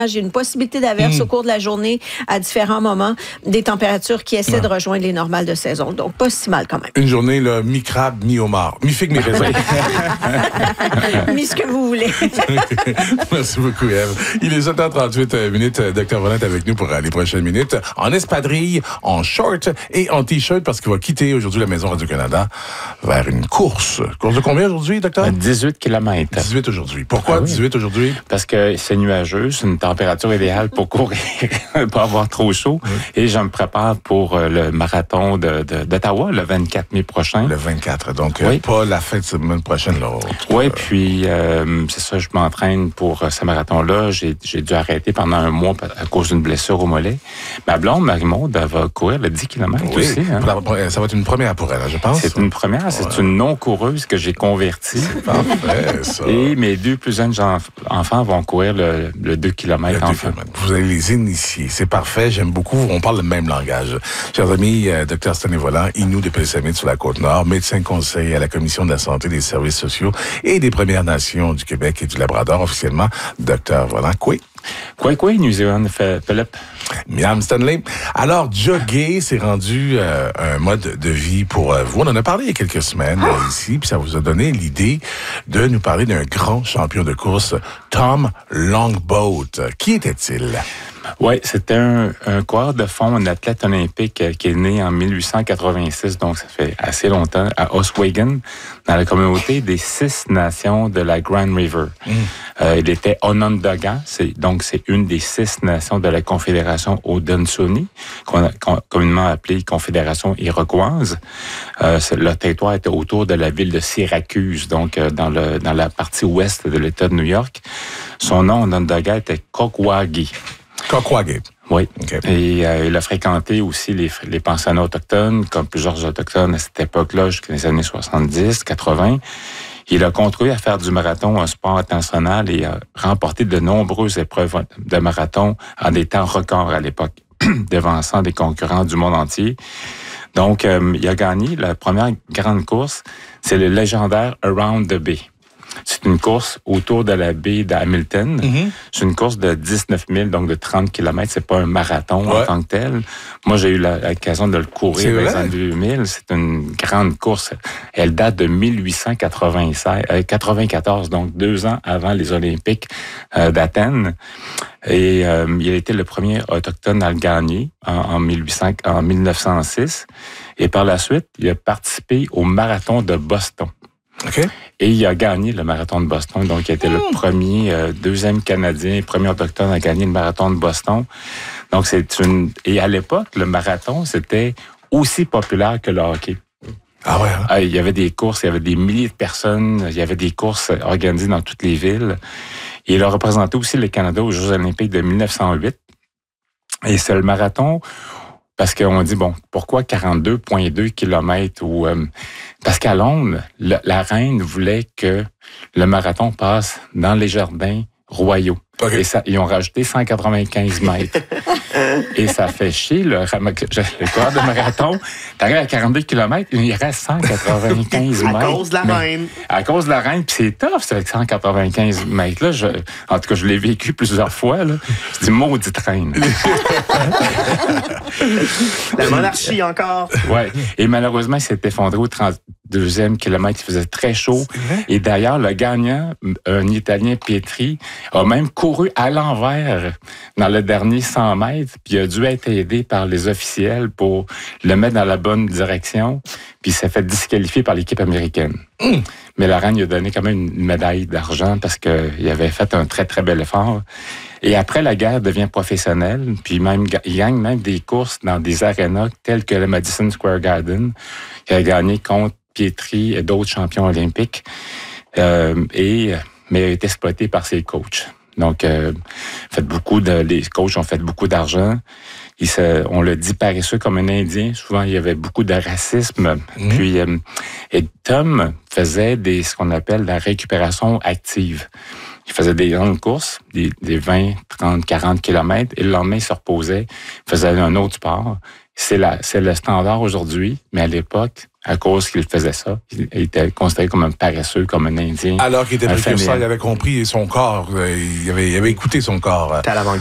J'ai une possibilité d'averse au cours de la journée à différents moments, des températures qui essaient de rejoindre les normales de saison. Donc, pas si mal quand même. Une journée, là, mi-crabe, mi-homard. Mi-figue, mi-raisin. Mi ce que vous voulez. Merci beaucoup, Ève. Il est 7h38 minutes. Dr. Volant est avec nous pour les prochaines minutes. En espadrille, en short et en T-shirt parce qu'il va quitter aujourd'hui la Maison Radio-Canada vers une course. Course de combien aujourd'hui, docteur? 18 km. 18 aujourd'hui. Pourquoi 18 aujourd'hui? Parce que c'est nuageux, c'est une température idéale pour courir, pas avoir trop chaud. Oui. Et je me prépare pour le marathon d'Ottawa le 24 mai prochain. Le 24, donc pas la fin de semaine prochaine. Oui, puis c'est ça, je m'entraîne pour ce marathon-là. J'ai dû arrêter pendant un mois à cause d'une blessure au mollet. Ma blonde, Marie-Maude, elle va courir le 10 km aussi. Hein? Ça va être une première pour elle, je pense. C'est une première, c'est une non-coureuse que j'ai convertie. C'est parfait, ça. Et mes deux plus jeunes enfants vont courir le 2 km enfin. Vous allez les initier. C'est parfait. J'aime beaucoup. On parle le même langage. Chers amis, Dr. Stanley Volant, Inou de Pellissamides sur la Côte-Nord, médecin conseil à la Commission de la santé, des services sociaux et des Premières Nations du Québec et du Labrador, officiellement, Dr. Volant. Quoi, New Zealand, Philippe? Miam Stanley. Alors, jogger, c'est rendu un mode de vie pour vous. On en a parlé il y a quelques semaines ici, puis ça vous a donné l'idée de nous parler d'un grand champion de course, Tom Longboat. Qui était-il? Oui, c'était un coureur de fond, un athlète olympique qui est né en 1886, donc ça fait assez longtemps, à Oswego, dans la communauté des 6 nations de la Grand River. Il était Onondaga, donc c'est une des 6 nations de la Confédération Haudenosaunee, qu'on a communément appelée Confédération iroquoise. Le territoire était autour de la ville de Syracuse, donc dans la partie ouest de l'État de New York. Son nom Onondaga était Kakwagi. Kakwagi. Oui. Okay. Et il a fréquenté aussi les pensionnats autochtones, comme plusieurs autochtones à cette époque-là, jusqu'aux années 70, 80. Il a continué à faire du marathon un sport international et a remporté de nombreuses épreuves de marathon en des temps records à l'époque, devançant des concurrents du monde entier. Donc, il a gagné la première grande course, c'est le légendaire Around the Bay. C'est une course autour de la baie d'Hamilton. C'est une course de 19 000, donc de 30 km. C'est pas un marathon en tant que tel. Moi, j'ai eu l'occasion de le courir dans les années 2000. C'est une grande course. Elle date de 1894, donc 2 ans avant les Olympiques d'Athènes. Et il a été le premier autochtone à le gagner en 1906. Et par la suite, il a participé au marathon de Boston. Okay. Et il a gagné le marathon de Boston. Donc, il a été le deuxième Canadien, premier autochtone à gagner le marathon de Boston. Donc, et à l'époque, le marathon, c'était aussi populaire que le hockey. Ah ouais, hein? Il y avait des courses, il y avait des milliers de personnes, il y avait des courses organisées dans toutes les villes. Et il a représenté aussi le Canada aux Jeux olympiques de 1908. Et c'est le marathon... Parce qu'on dit, bon, pourquoi 42,2 km? Parce qu'à Londres, la reine voulait que le marathon passe dans les jardins royaux. Okay. Et ils ont rajouté 195 mètres. Et ça fait chier, le coureur de marathon. T'arrives à 42 km, il reste 195 mètres. À cause de la reine. À cause de la reine, puis c'est tough, c'est avec 195 mètres-là. En tout cas, je l'ai vécu plusieurs fois. Là. Je dis, maudite reine. La monarchie encore. Oui. Et malheureusement, il s'est effondré au 32e kilomètre. Il faisait très chaud. Et d'ailleurs, le gagnant, un Italien, Pietri, a même couru à l'envers dans le dernier 100 mètres, puis il a dû être aidé par les officiels pour le mettre dans la bonne direction, puis il s'est fait disqualifier par l'équipe américaine. Mais la reine lui a donné quand même une médaille d'argent parce qu'il avait fait un très, très bel effort. Et après la guerre, il devient professionnel, puis il gagne même des courses dans des arénas telles que le Madison Square Garden. Il a gagné contre Pietri et d'autres champions olympiques, mais il a été exploité par ses coachs. Donc, les coachs ont fait beaucoup d'argent. On le dit paresseux comme un Indien. Souvent, il y avait beaucoup de racisme. Puis, et Tom faisait ce qu'on appelle la récupération active. Il faisait des grandes courses, des 20, 30, 40 kilomètres, et le lendemain, il se reposait, il faisait un autre sport. C'est le standard aujourd'hui, mais à l'époque, à cause qu'il faisait ça. Il était considéré comme un paresseux, comme un Indien. Alors qu'il était précurseur, il avait compris son corps. Il avait écouté son corps. T'es à l'avant